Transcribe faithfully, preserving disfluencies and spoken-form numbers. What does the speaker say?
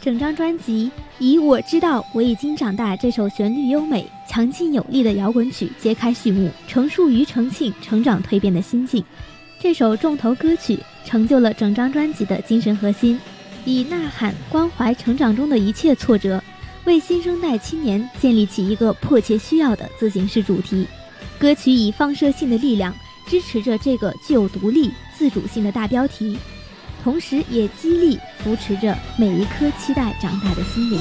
整张专辑以《我知道我已经长大》这首旋律优美、强劲有力的摇滚曲揭开序幕，重述庾澄庆成长蜕变的心境。这首重头歌曲成就了整张专辑的精神核心，以呐喊关怀成长中的一切挫折，为新生代青年建立起一个迫切需要的自行式主题。歌曲以放射性的力量支持着这个具有独立自主性的大标题，同时也激励扶持着每一颗期待长大的心灵。